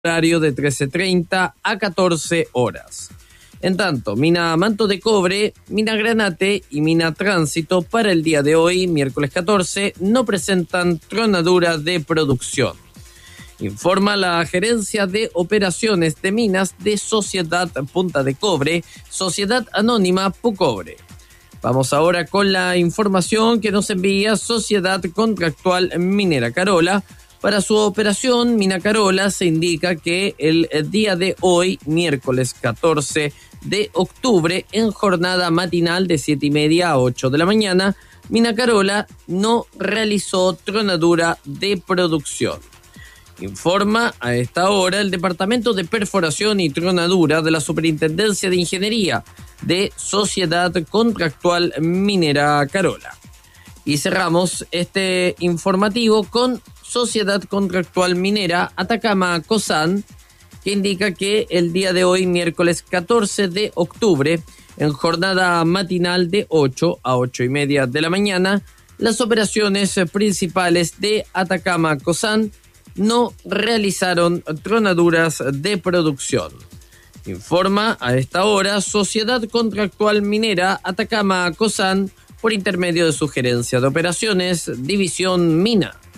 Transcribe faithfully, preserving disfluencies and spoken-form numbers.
horario de trece treinta a catorce horas. En tanto, Mina Manto de Cobre, Mina Granate y Mina Tránsito para el día de hoy, miércoles catorce, no presentan tronaduras de producción. Informa la Gerencia de Operaciones de Minas de Sociedad Punta de Cobre, Sociedad Anónima Pucobre. Vamos ahora con la información que nos envía Sociedad Contractual Minera Carola. Para su operación Mina Carola se indica que el día de hoy, miércoles catorce de octubre, en jornada matinal de siete y media a ocho de la mañana, Mina Carola no realizó tronadura de producción. Informa a esta hora el Departamento de Perforación y Tronadura de la Superintendencia de Ingeniería de Sociedad Contractual Minera Carola. Y cerramos este informativo con Sociedad Contractual Minera Atacama Cosán, que indica que el día de hoy, miércoles catorce de octubre, en jornada matinal de ocho a ocho y media de la mañana, las operaciones principales de Atacama Cosán no realizaron tronaduras de producción. Informa a esta hora Sociedad Contractual Minera Atacama Cosán por intermedio de su gerencia de operaciones, División Mina.